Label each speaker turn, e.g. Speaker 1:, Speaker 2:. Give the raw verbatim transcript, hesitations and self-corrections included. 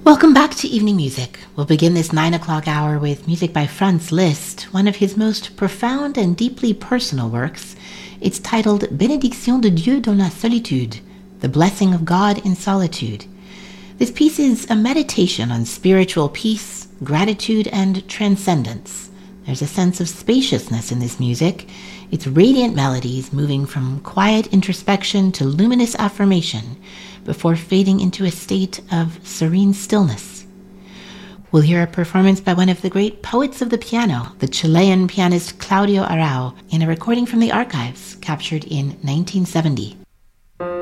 Speaker 1: Welcome back to Evening Music. We'll begin this nine o'clock hour with music by Franz Liszt, one of his most profound and deeply personal works. It's titled Bénédiction de Dieu dans la solitude, The Blessing of God in Solitude. This piece is a meditation on spiritual peace, gratitude, and transcendence. There's a sense of spaciousness in this music, its radiant melodies moving from quiet introspection to luminous affirmation before fading into a state of serene stillness. We'll hear a performance by one of the great poets of the piano, the Chilean pianist Claudio Arrau, in a recording from the archives captured in nineteen seventy.